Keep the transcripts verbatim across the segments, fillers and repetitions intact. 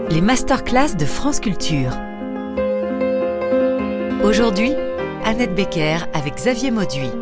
les masterclass de France Culture. Aujourd'hui, Annette Becker avec Xavier Mauduit.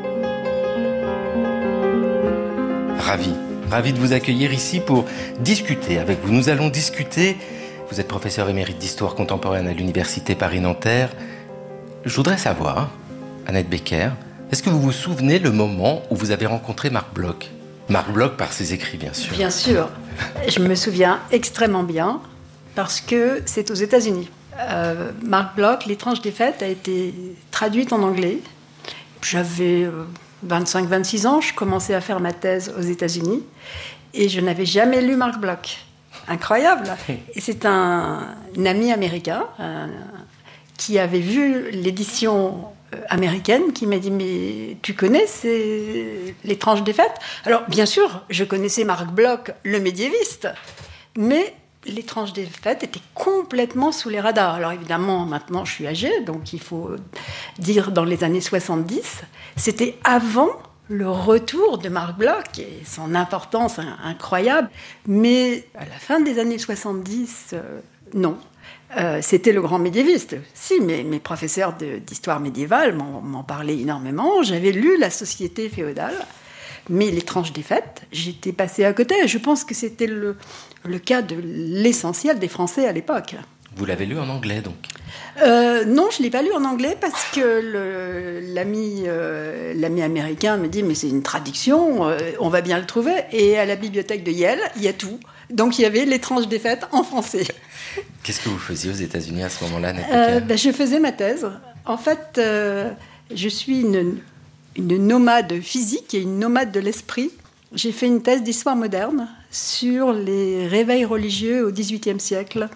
Ravi, ravi de vous accueillir ici pour discuter avec vous. Nous allons discuter, vous êtes professeur émérite d'histoire contemporaine à l'Université Paris-Nanterre. Je voudrais savoir, Annette Becker, est-ce que vous vous souvenez le moment où vous avez rencontré Marc Bloch ? Marc Bloch par ses écrits, bien sûr. Bien sûr. Je me souviens extrêmement bien parce que c'est aux États-Unis. Euh, Marc Bloch, L'étrange défaite, a été traduite en anglais. J'avais euh, vingt-cinq vingt-six ans, je commençais à faire ma thèse aux États-Unis et je n'avais jamais lu Marc Bloch. Incroyable. Et c'est un, un ami américain un, qui avait vu l'édition américaine qui m'a dit « Mais tu connais c'est L'étrange défaite ?» Alors, bien sûr, je connaissais Marc Bloch, le médiéviste, mais L'étrange défaite était complètement sous les radars. Alors, évidemment, maintenant, je suis âgée, donc il faut dire dans les années soixante-dix. C'était avant le retour de Marc Bloch et son importance incroyable. Mais à la fin des années soixante-dix, euh, non. Euh, c'était le grand médiéviste. Si, mes, mes professeurs de, d'histoire médiévale m'en, m'en parlaient énormément. J'avais lu La Société féodale, mais L'étrange défaite, j'étais passée à côté. Je pense que c'était le, le cas de l'essentiel des Français à l'époque. Vous l'avez lu en anglais, donc ? euh, Non, je ne l'ai pas lu en anglais parce que le, l'ami, euh, l'ami américain me dit « Mais c'est une traduction, euh, on va bien le trouver. » Et à la bibliothèque de Yale, il y a tout. Donc il y avait L'étrange défaite en français. Qu'est-ce que vous faisiez aux États-Unis à ce moment-là, Annette euh, ben, Je faisais ma thèse. En fait, euh, je suis une, une nomade physique et une nomade de l'esprit. J'ai fait une thèse d'histoire moderne sur les réveils religieux au dix-huitième siècle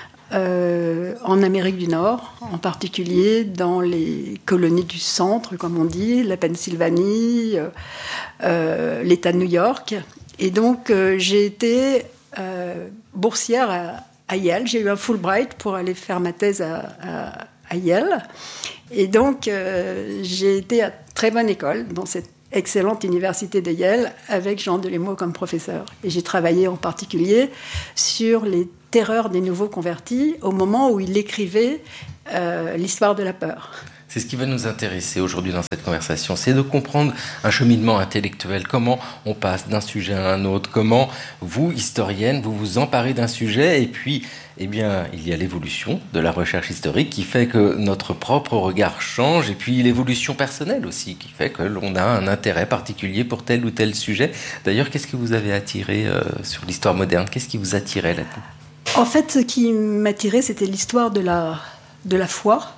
euh, en Amérique du Nord, en particulier dans les colonies du centre, comme on dit, la Pennsylvanie, euh, euh, l'État de New York. Et donc, euh, j'ai été euh, boursière à à Yale. J'ai eu un Fulbright pour aller faire ma thèse à, à, à Yale. Et donc, euh, j'ai été à très bonne école, dans cette excellente université de Yale, avec Jean Delémaux comme professeur. Et j'ai travaillé en particulier sur les terreurs des nouveaux convertis au moment où il écrivait euh, l'histoire de la peur. C'est ce qui va nous intéresser aujourd'hui dans cette conversation, c'est de comprendre un cheminement intellectuel, comment on passe d'un sujet à un autre, comment vous, historienne, vous vous emparez d'un sujet et puis, eh bien, il y a l'évolution de la recherche historique qui fait que notre propre regard change et puis l'évolution personnelle aussi qui fait que l'on a un intérêt particulier pour tel ou tel sujet. D'ailleurs, qu'est-ce que vous avez attiré euh, sur l'histoire moderne ? Qu'est-ce qui vous attirait là-dedans ? En fait, ce qui m'attirait, c'était l'histoire de la, de la foi.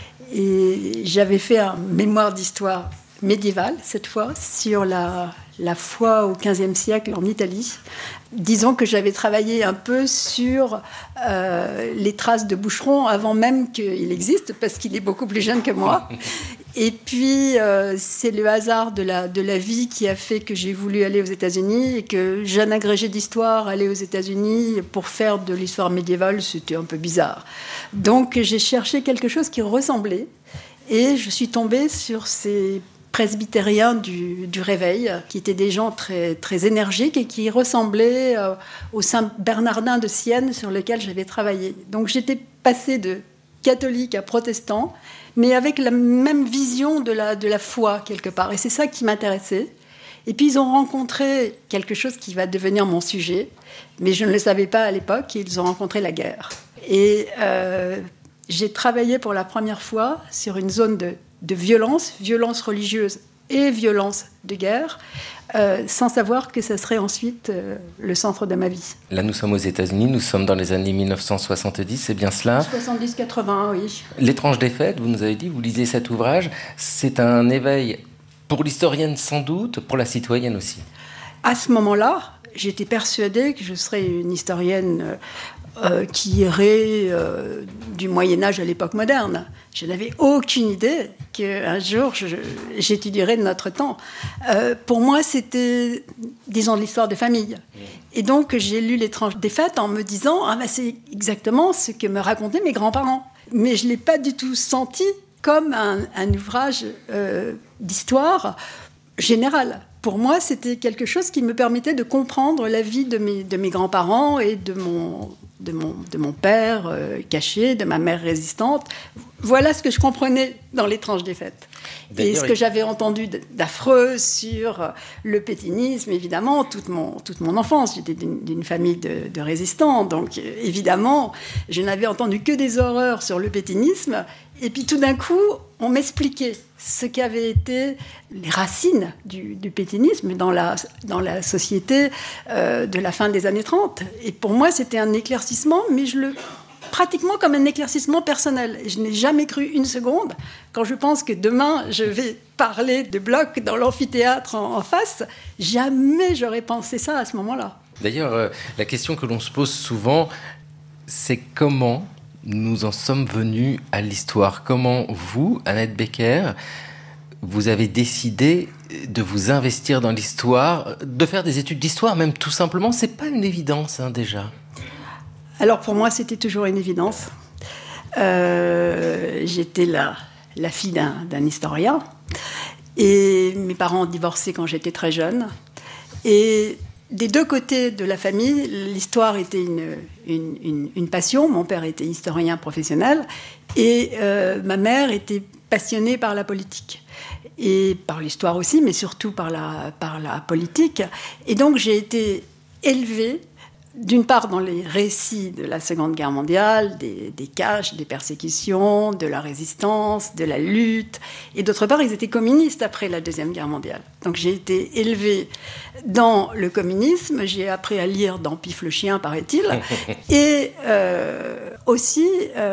Et j'avais fait un mémoire d'histoire médiévale, cette fois, sur la, la foi au quinzième siècle en Italie. Disons que j'avais travaillé un peu sur euh, les traces de Boucheron avant même qu'il existe, parce qu'il est beaucoup plus jeune que moi. Et puis, euh, c'est le hasard de la, de la vie qui a fait que j'ai voulu aller aux États-Unis et que, jeune agrégé d'histoire, aller aux États-Unis pour faire de l'histoire médiévale, c'était un peu bizarre. Donc, j'ai cherché quelque chose qui ressemblait et je suis tombée sur ces presbytériens du, du Réveil, qui étaient des gens très, très énergiques et qui ressemblaient euh, aux Saint Bernardin de Sienne sur lesquels j'avais travaillé. Donc, j'étais passée de catholique à protestant, mais avec la même vision de la, de la foi, quelque part. Et c'est ça qui m'intéressait. Et puis, ils ont rencontré quelque chose qui va devenir mon sujet, mais je ne le savais pas à l'époque, ils ont rencontré la guerre. Et euh, j'ai travaillé pour la première fois sur une zone de, de violence, violence religieuse et violence de guerre, Euh, sans savoir que ça serait ensuite euh, le centre de ma vie. Là, nous sommes aux États-Unis, nous sommes dans les années dix-neuf cent soixante-dix, c'est bien cela ? soixante-dix quatre-vingts, oui. L'étrange défaite, vous nous avez dit, vous lisez cet ouvrage, c'est un éveil pour l'historienne sans doute, pour la citoyenne aussi. À ce moment-là, j'étais persuadée que je serais une historienne euh, euh, qui irait euh, du Moyen-Âge à l'époque moderne. Je n'avais aucune idée qu'un jour, je, j'étudierais de notre temps. Euh, pour moi, c'était, disons, l'histoire de famille. Et donc, j'ai lu L'étrange défaite en me disant « Ah, ben, c'est exactement ce que me racontaient mes grands-parents ». Mais je ne l'ai pas du tout senti comme un, un ouvrage euh, d'histoire générale. Pour moi, c'était quelque chose qui me permettait de comprendre la vie de mes, de mes grands-parents et de mon, de mon, de mon père euh, caché, de ma mère résistante. Voilà ce que je comprenais dans Les Tranches défaites. Et ce que j'avais entendu d'affreux sur le pétainisme, évidemment, toute mon, toute mon enfance. J'étais d'une, d'une famille de, de résistants, donc évidemment, je n'avais entendu que des horreurs sur le pétainisme. Et puis tout d'un coup, on m'expliquait ce qu'avaient été les racines du, du pétainisme dans la, dans la société euh, de la fin des années trente. Et pour moi, c'était un éclaircissement, mais je le... pratiquement comme un éclaircissement personnel. Je n'ai jamais cru une seconde, quand je pense que demain, je vais parler de Bloch dans l'amphithéâtre en, en face, jamais j'aurais pensé ça à ce moment-là. D'ailleurs, euh, la question que l'on se pose souvent, c'est comment nous en sommes venus à l'histoire. Comment vous, Annette Becker, vous avez décidé de vous investir dans l'histoire, de faire des études d'histoire, même tout simplement, c'est pas une évidence, hein, déjà. Alors pour moi, c'était toujours une évidence. Euh, j'étais la, la fille d'un, d'un historien et mes parents ont divorcé quand j'étais très jeune. Et des deux côtés de la famille, l'histoire était une, une, une, une passion. Mon père était historien professionnel et euh, ma mère était passionnée par la politique. Et par l'histoire aussi, mais surtout par la, par la politique. Et donc j'ai été élevée d'une part dans les récits de la Seconde Guerre mondiale, des, des caches, des persécutions, de la résistance, de la lutte. Et d'autre part, ils étaient communistes après la Deuxième Guerre mondiale. Donc j'ai été élevée dans le communisme, j'ai appris à lire dans Pif le chien, paraît-il. Et euh, aussi,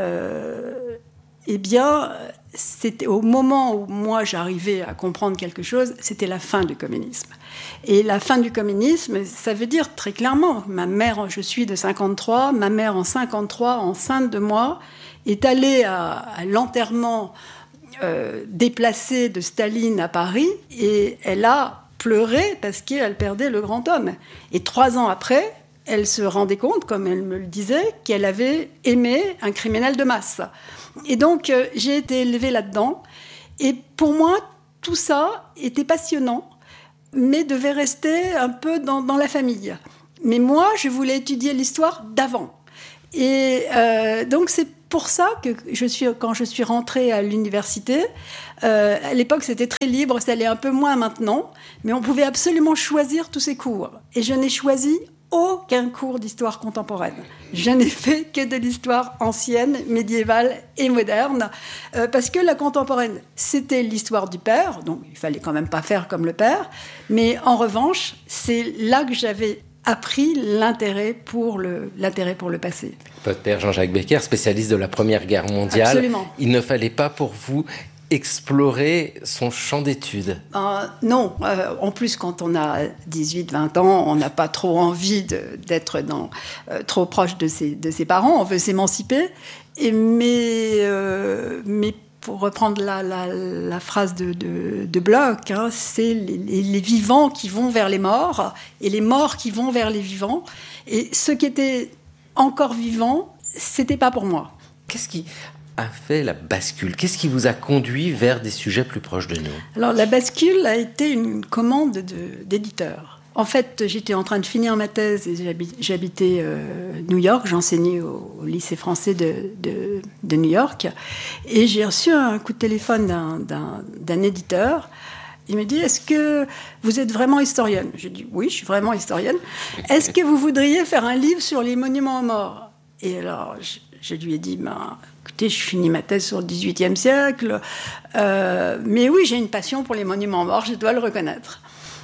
euh, eh bien, c'était au moment où moi j'arrivais à comprendre quelque chose, c'était la fin du communisme. Et la fin du communisme, ça veut dire très clairement, ma mère, je suis de cinquante-trois, ma mère en cinquante-trois, enceinte de moi, est allée à, à l'enterrement euh, déplacé de Staline à Paris et elle a pleuré parce qu'elle perdait le grand homme. Et trois ans après, elle se rendait compte, comme elle me le disait, qu'elle avait aimé un criminel de masse. Et donc, euh, j'ai été élevée là-dedans. Et pour moi, tout ça était passionnant, mais devait rester un peu dans, dans la famille. Mais moi, je voulais étudier l'histoire d'avant. Et euh, donc, c'est pour ça que je suis, quand je suis rentrée à l'université, euh, à l'époque, c'était très libre, ça l'est un peu moins maintenant, mais on pouvait absolument choisir tous ces cours. Et je n'ai choisi aucun cours d'histoire contemporaine. Je n'ai fait que de l'histoire ancienne, médiévale et moderne, euh, parce que la contemporaine, c'était l'histoire du père, donc il fallait quand même pas faire comme le père, mais en revanche, c'est là que j'avais appris l'intérêt pour le, l'intérêt pour le passé. Votre père, Jean-Jacques Becker, spécialiste de la Première Guerre mondiale. Absolument. Il ne fallait pas pour vous explorer son champ d'études? euh, Non. Euh, en plus, quand on a dix-huit vingt ans, on n'a pas trop envie de, d'être dans, euh, trop proche de ses, de ses parents. On veut s'émanciper. Et, mais, euh, mais pour reprendre la, la, la phrase de, de, de Bloch, hein, c'est les, les vivants qui vont vers les morts et les morts qui vont vers les vivants. Et ceux qui étaient encore vivants, c'était pas pour moi. Qu'est-ce qui a fait la bascule? Qu'est-ce qui vous a conduit vers des sujets plus proches de nous? Alors, la bascule a été une commande de, d'éditeur. En fait, j'étais en train de finir ma thèse et j'habitais, j'habitais euh, New York. J'enseignais au, au lycée français de, de, de New York. Et j'ai reçu un coup de téléphone d'un, d'un, d'un éditeur. Il me dit, est-ce que vous êtes vraiment historienne? J'ai dit, oui, je suis vraiment historienne. Est-ce que vous voudriez faire un livre sur les monuments aux morts? Et alors, je, je lui ai dit, ben, écoutez, je finis ma thèse sur le dix-huitième siècle, euh, mais oui, j'ai une passion pour les monuments aux morts, je dois le reconnaître.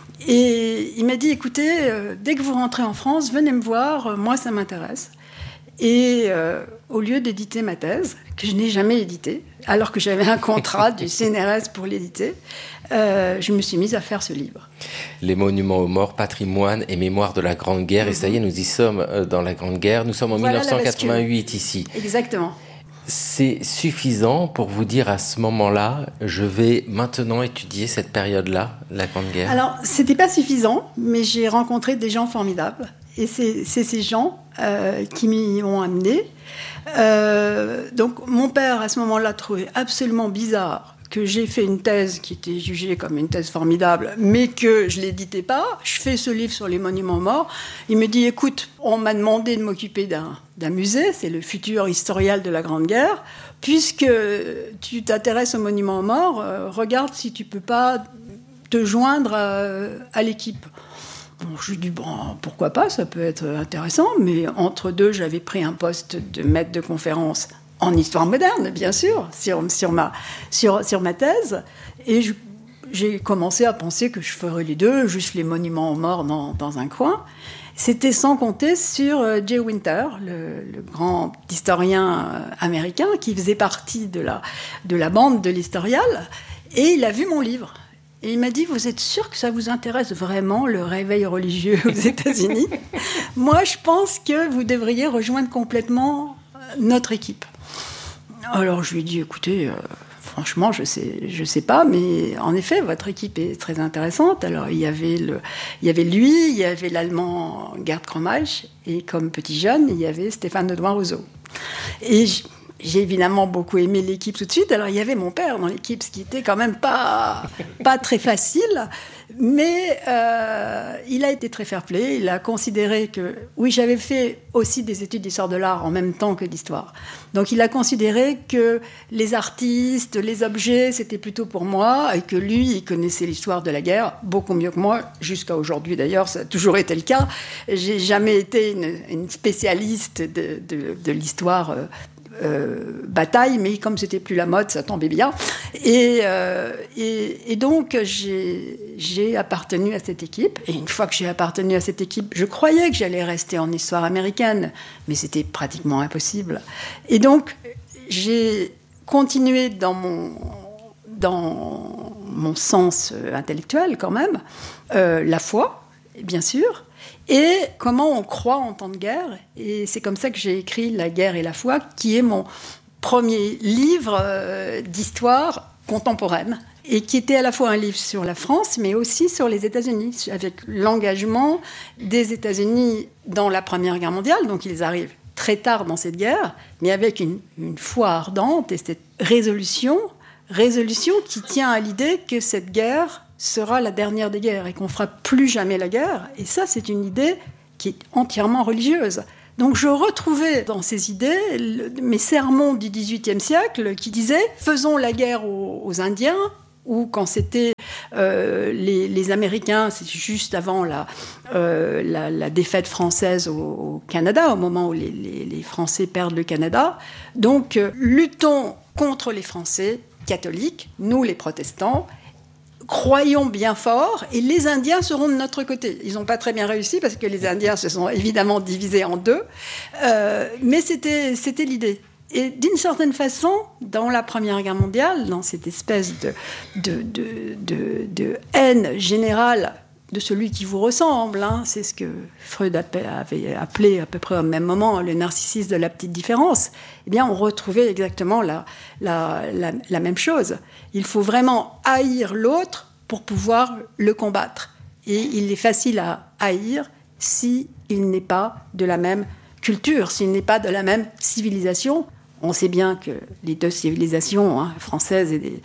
Et il m'a dit, écoutez, euh, dès que vous rentrez en France, venez me voir, euh, moi ça m'intéresse. Et euh, au lieu d'éditer ma thèse, que je n'ai jamais éditée, alors que j'avais un contrat du C N R S pour l'éditer, euh, je me suis mise à faire ce livre. Les monuments aux morts, patrimoine et mémoire de la Grande Guerre. Mm-hmm. Et ça y est, nous y sommes dans la Grande Guerre. Nous sommes en voilà dix-neuf cent quatre-vingt-huit ici. Exactement. C'est suffisant pour vous dire à ce moment-là, je vais maintenant étudier cette période-là, la Grande Guerre? Alors, c'était pas suffisant, mais j'ai rencontré des gens formidables. Et c'est, c'est ces gens euh, qui m'y ont amené. Euh, donc, mon père, à ce moment-là, trouvait absolument bizarre que j'ai fait une thèse qui était jugée comme une thèse formidable, mais que je ne l'éditais pas. Je fais ce livre sur les monuments aux morts. Il me dit, écoute, on m'a demandé de m'occuper d'un, d'un musée, c'est le futur historial de la Grande Guerre. Puisque tu t'intéresses aux monuments aux morts, euh, regarde si tu ne peux pas te joindre à, à l'équipe. Bon, je lui dis, bon, pourquoi pas, ça peut être intéressant, mais entre deux, j'avais pris un poste de maître de conférence en histoire moderne, bien sûr, sur, sur, ma, sur, sur ma thèse, et je, j'ai commencé à penser que je ferais les deux, juste les monuments aux morts dans, dans un coin. C'était sans compter sur Jay Winter, le, le grand historien américain qui faisait partie de la, de la bande de l'Historial, et il a vu mon livre. Et il m'a dit, vous êtes sûr que ça vous intéresse vraiment, le réveil religieux aux États-Unis ? Moi, je pense que vous devriez rejoindre complètement notre équipe. Alors, je lui ai dit, écoutez, euh, franchement, je sais, je sais pas, mais en effet, votre équipe est très intéressante. Alors, il y avait, le, il y avait lui, il y avait l'Allemand Gerd Kromeich, et comme petit jeune, il y avait Stéphane de Douin-Rousseau. Et je, J'ai évidemment beaucoup aimé l'équipe tout de suite. Alors, il y avait mon père dans l'équipe, ce qui était quand même pas, pas très facile. Mais euh, il a été très fair-play. Il a considéré que... Oui, j'avais fait aussi des études d'histoire de l'art en même temps que d'histoire. Donc, il a considéré que les artistes, les objets, c'était plutôt pour moi. Et que lui, il connaissait l'histoire de la guerre beaucoup mieux que moi. Jusqu'à aujourd'hui, d'ailleurs, ça a toujours été le cas. J'ai jamais été une, une spécialiste de, de, de l'histoire euh, Euh, bataille, mais comme c'était plus la mode, ça tombait bien. Et, euh, et, et donc, j'ai, j'ai appartenu à cette équipe. Et une fois que j'ai appartenu à cette équipe, je croyais que j'allais rester en histoire américaine, mais c'était pratiquement impossible. Et donc, j'ai continué dans mon, dans mon sens intellectuel, quand même, euh, la foi, bien sûr, et comment on croit en temps de guerre. Et c'est comme ça que j'ai écrit La guerre et la foi, qui est mon premier livre euh, d'histoire contemporaine, et qui était à la fois un livre sur la France, mais aussi sur les États-Unis, avec l'engagement des États-Unis dans la Première Guerre mondiale. Donc ils arrivent très tard dans cette guerre, mais avec une, une foi ardente et cette résolution, résolution qui tient à l'idée que cette guerre sera la dernière des guerres et qu'on ne fera plus jamais la guerre. Et ça, c'est une idée qui est entièrement religieuse. Donc je retrouvais dans ces idées le, mes sermons du dix-huitième siècle qui disaient « faisons la guerre aux, aux Indiens », ou quand c'était euh, les, les Américains, c'est juste avant la, euh, la, la défaite française au, au Canada, au moment où les, les, les Français perdent le Canada. Donc euh, luttons contre les Français catholiques, nous les protestants, croyons bien fort, et les Indiens seront de notre côté. Ils n'ont pas très bien réussi, parce que les Indiens se sont évidemment divisés en deux, euh, mais c'était, c'était l'idée. Et d'une certaine façon, dans la Première Guerre mondiale, dans cette espèce de, de, de, de, de haine générale de celui qui vous ressemble, hein, c'est ce que Freud avait appelé à peu près au même moment le narcissisme de la petite différence, eh bien on retrouvait exactement la, la, la, la même chose. Il faut vraiment haïr l'autre pour pouvoir le combattre. Et il est facile à haïr s'il n'est pas de la même culture, s'il n'est pas de la même civilisation. On sait bien que les deux civilisations, hein, françaises et,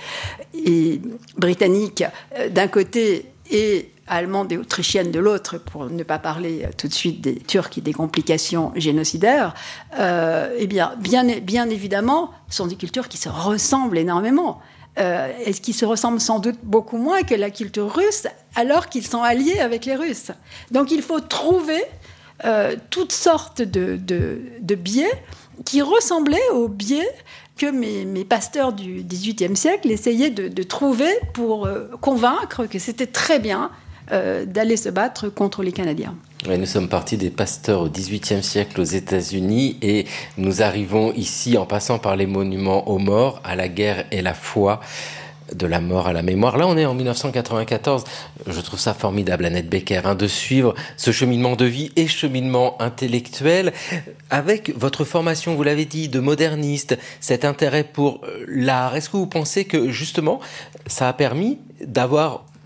et britanniques, euh, d'un côté, et allemande et autrichienne de l'autre, pour ne pas parler tout de suite des Turcs et des complications génocidaires, euh, eh bien, bien, bien évidemment, sont des cultures qui se ressemblent énormément. Euh, et qui se ressemblent sans doute beaucoup moins que la culture russe, alors qu'ils sont alliés avec les Russes. Donc il faut trouver euh, toutes sortes de, de, de biais qui ressemblaient aux biais que mes, mes pasteurs du dix-huitième siècle essayaient de, de trouver pour euh, convaincre que c'était très bien euh, d'aller se battre contre les Canadiens. Oui, nous sommes partis des pasteurs au dix-huitième siècle aux États-Unis et nous arrivons ici, en passant par les monuments aux morts, à la guerre et la foi, de la mort à la mémoire. Là, on est en dix-neuf cent quatre-vingt-quatorze. Je trouve ça formidable, Annette Becker, hein, de suivre ce cheminement de vie et cheminement intellectuel avec votre formation, vous l'avez dit, de moderniste, cet intérêt pour l'art. Est-ce que vous pensez que, justement, ça a permis d'avoir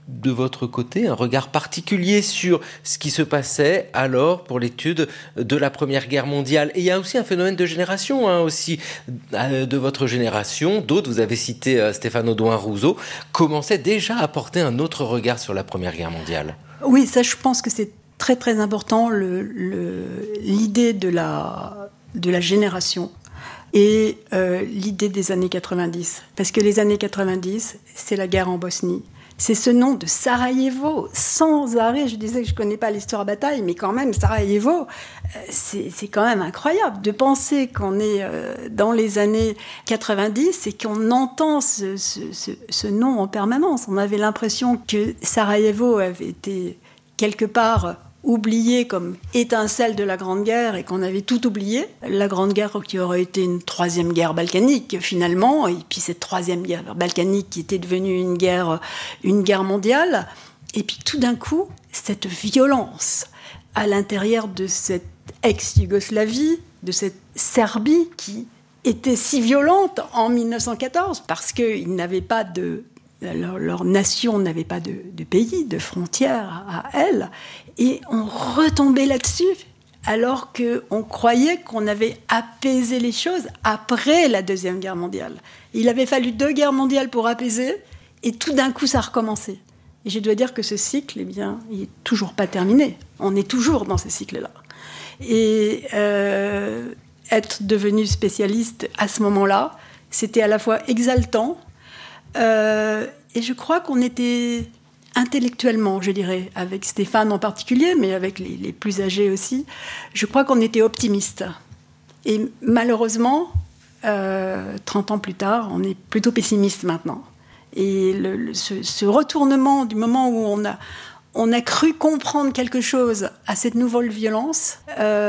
de votre côté, un regard particulier sur ce qui se passait alors pour l'étude de la Première Guerre mondiale. Et il y a aussi un phénomène de génération, hein, aussi, euh, de votre génération. D'autres, vous avez cité euh, Stéphane Audouin-Rousseau, commençaient déjà à porter un autre regard sur la Première Guerre mondiale. Oui, ça, je pense que c'est très, très important, le, le, l'idée de la, de la génération et euh, l'idée des années quatre-vingt-dix. Parce que les années quatre-vingt-dix, c'est la guerre en Bosnie. C'est ce nom de Sarajevo, sans arrêt. Je disais que je ne connais pas l'histoire bataille, mais quand même, Sarajevo, c'est, c'est quand même incroyable de penser qu'on est dans les années quatre-vingt-dix et qu'on entend ce, ce, ce, ce nom en permanence. On avait l'impression que Sarajevo avait été quelque part oublié comme étincelle de la Grande Guerre et qu'on avait tout oublié. La Grande Guerre qui aurait été une troisième guerre balkanique finalement, et puis cette troisième guerre balkanique qui était devenue une guerre, une guerre mondiale. Et puis tout d'un coup, cette violence à l'intérieur de cette ex-Yougoslavie, de cette Serbie qui était si violente en dix-neuf cent quatorze parce qu'ils n'avaient pas de... Leur, leur nation n'avait pas de, de pays, de frontières à elle, et on retombait là-dessus, alors qu'on croyait qu'on avait apaisé les choses après la Deuxième Guerre mondiale. Il avait fallu deux guerres mondiales pour apaiser, et tout d'un coup, ça a recommencé. Et je dois dire que ce cycle, eh bien, il n'est toujours pas terminé. On est toujours dans ce cycle-là. Et euh, être devenu spécialiste à ce moment-là, c'était à la fois exaltant, Euh, et je crois qu'on était intellectuellement, je dirais, avec Stéphane en particulier, mais avec les, les plus âgés aussi, je crois qu'on était optimistes. Et malheureusement, euh, trente ans plus tard, on est plutôt pessimiste maintenant. Et le, le, ce, ce retournement du moment où on a, on a cru comprendre quelque chose à cette nouvelle violence...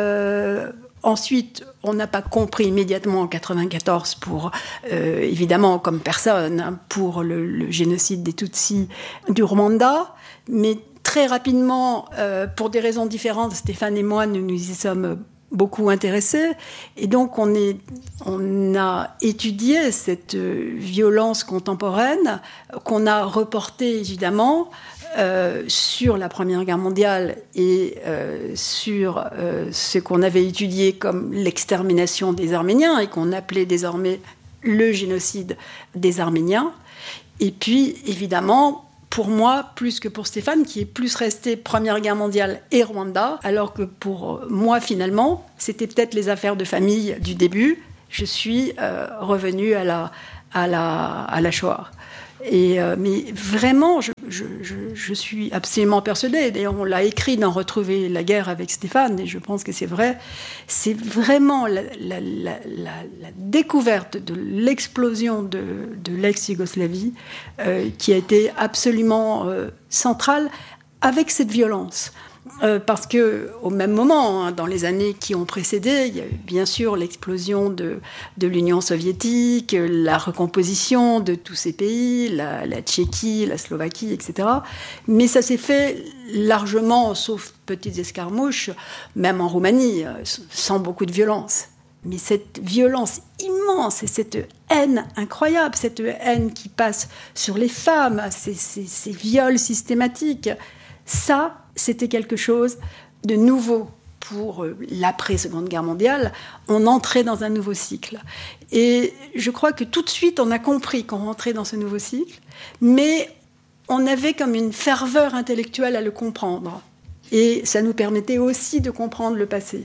Euh, Ensuite, on n'a pas compris immédiatement en quatre-vingt-quatorze, pour, euh, évidemment, comme personne, hein, pour le, le génocide des Tutsis du Rwanda. Mais très rapidement, euh, pour des raisons différentes, Stéphane et moi, nous nous y sommes beaucoup intéressés. Et donc, on, est, on a étudié cette violence contemporaine qu'on a reportée, évidemment, Euh, sur la Première Guerre mondiale et euh, sur euh, ce qu'on avait étudié comme l'extermination des Arméniens et qu'on appelait désormais le génocide des Arméniens. Et puis, évidemment, pour moi, plus que pour Stéphane, qui est plus resté Première Guerre mondiale et Rwanda, alors que pour moi, finalement, c'était peut-être les affaires de famille du début. Je suis euh, revenue à la, à la, à la Shoah. Et euh, mais vraiment, je, je, je, je suis absolument persuadée. D'ailleurs, on l'a écrit dans Retrouver la guerre avec Stéphane, et je pense que c'est vrai. C'est vraiment la, la, la, la, la découverte de l'explosion de, de l'ex-Yougoslavie euh, qui a été absolument euh, centrale avec cette violence. Euh, parce qu'au même moment, hein, dans les années qui ont précédé, il y a eu bien sûr l'explosion de, de l'Union soviétique, la recomposition de tous ces pays, la, la Tchéquie, la Slovaquie, et cetera. Mais ça s'est fait largement, sauf petites escarmouches, même en Roumanie, sans beaucoup de violence. Mais cette violence immense et cette haine incroyable, cette haine qui passe sur les femmes, ces, ces, ces viols systématiques, ça, c'était quelque chose de nouveau pour l'après-Seconde Guerre mondiale. On entrait dans un nouveau cycle. Et je crois que tout de suite, on a compris qu'on rentrait dans ce nouveau cycle, mais on avait comme une ferveur intellectuelle à le comprendre. Et ça nous permettait aussi de comprendre le passé.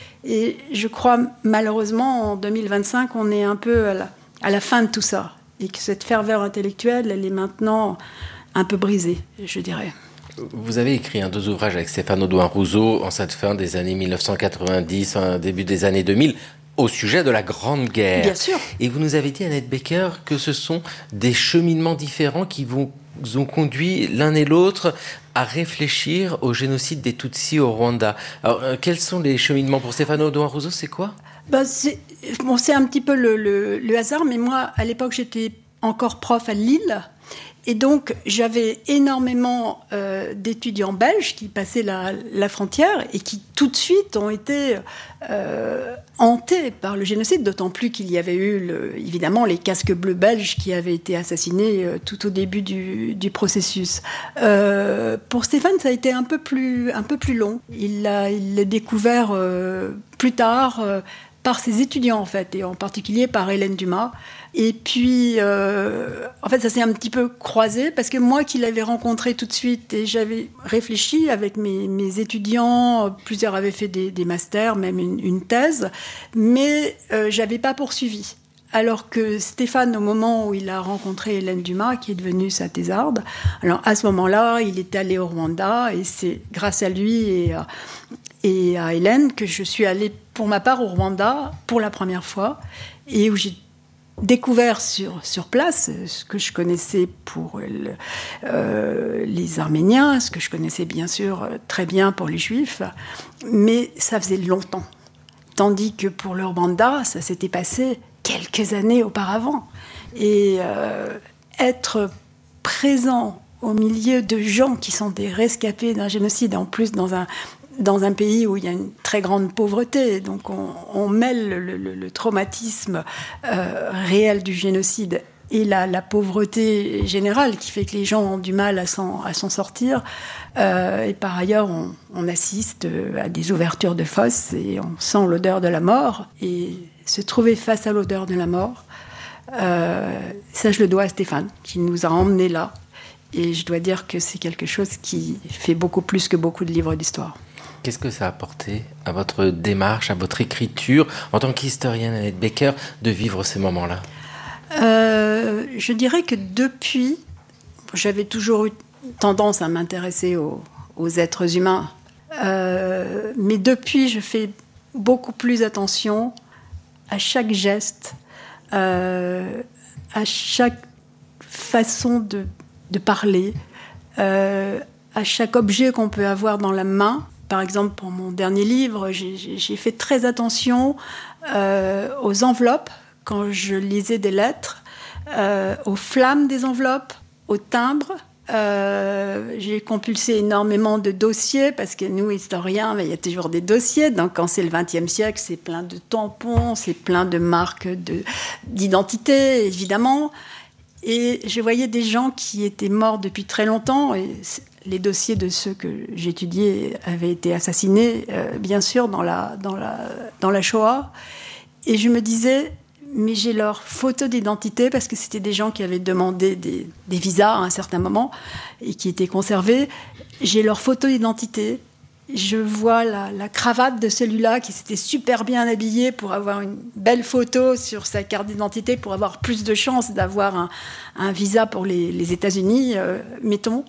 Et je crois, malheureusement, en deux mille vingt-cinq, on est un peu à la, à la fin de tout ça. Et que cette ferveur intellectuelle, elle est maintenant un peu brisée, je dirais. Vous avez écrit hein, deux ouvrages avec Stéphane Audouin-Rousseau en cette fin des années dix-neuf cent quatre-vingt-dix, hein, début des années deux mille, au sujet de la Grande Guerre. Bien sûr. Et vous nous avez dit, Annette Becker, que ce sont des cheminements différents qui vous ont conduit l'un et l'autre à réfléchir au génocide des Tutsis au Rwanda. Alors, euh, quels sont les cheminements pour Stéphane Audouin-Rousseau? C'est quoi? Ben, c'est, bon, c'est un petit peu le, le, le hasard, mais moi, à l'époque, j'étais encore prof à Lille. Et donc, j'avais énormément euh, d'étudiants belges qui passaient la, la frontière et qui, tout de suite, ont été euh, hantés par le génocide, d'autant plus qu'il y avait eu, le, évidemment, les casques bleus belges qui avaient été assassinés euh, tout au début du, du processus. Euh, pour Stéphane, ça a été un peu plus, un peu plus long. Il l'a, il l'a découvert euh, plus tard euh, par ses étudiants, en fait, et en particulier par Hélène Dumas. Et puis, euh, en fait, ça s'est un petit peu croisé parce que moi qui l'avais rencontré tout de suite et j'avais réfléchi avec mes, mes étudiants, plusieurs avaient fait des, des masters, même une, une thèse, mais euh, j'avais pas poursuivi. Alors que Stéphane, au moment où il a rencontré Hélène Dumas, qui est devenue sa thésarde, alors à ce moment-là, il est allé au Rwanda et c'est grâce à lui et à, et à Hélène que je suis allée, pour ma part, au Rwanda pour la première fois et où j'ai découvert sur, sur place ce que je connaissais pour le, euh, les Arméniens, ce que je connaissais bien sûr très bien pour les Juifs, mais ça faisait longtemps. Tandis que pour le Rwanda, ça s'était passé quelques années auparavant. Et euh, être présent au milieu de gens qui sont des rescapés d'un génocide, en plus dans un dans un pays où il y a une très grande pauvreté, donc on, on mêle le, le, le traumatisme euh, réel du génocide et la, la pauvreté générale qui fait que les gens ont du mal à s'en, à s'en sortir. Euh, et par ailleurs, on, on assiste à des ouvertures de fosses et on sent l'odeur de la mort. Et se trouver face à l'odeur de la mort, euh, ça je le dois à Stéphane, qui nous a emmenés là. Et je dois dire que c'est quelque chose qui fait beaucoup plus que beaucoup de livres d'histoire. Qu'est-ce que ça a apporté à votre démarche, à votre écriture, en tant qu'historienne Annette Becker, de vivre ces moments-là ? euh, Je dirais que depuis, j'avais toujours eu tendance à m'intéresser aux, aux êtres humains, euh, mais depuis, je fais beaucoup plus attention à chaque geste, euh, à chaque façon de, de parler, euh, à chaque objet qu'on peut avoir dans la main. Par exemple, pour mon dernier livre, j'ai, j'ai fait très attention euh, aux enveloppes quand je lisais des lettres, euh, aux flammes des enveloppes, aux timbres. Euh, j'ai compulsé énormément de dossiers parce que nous, historiens, il y a toujours des dossiers. Donc, quand c'est le vingtième siècle, c'est plein de tampons, c'est plein de marques de, d'identité, évidemment. Et je voyais des gens qui étaient morts depuis très longtemps. Et les dossiers de ceux que j'étudiais avaient été assassinés, euh, bien sûr, dans la, dans, la, dans la Shoah. Et je me disais, mais j'ai leur photo d'identité, parce que c'était des gens qui avaient demandé des, des visas à un certain moment et qui étaient conservés. J'ai leur photo d'identité. Je vois la, la cravate de celui-là qui s'était super bien habillé pour avoir une belle photo sur sa carte d'identité, pour avoir plus de chances d'avoir un, un visa pour les, les États-Unis, euh, mettons.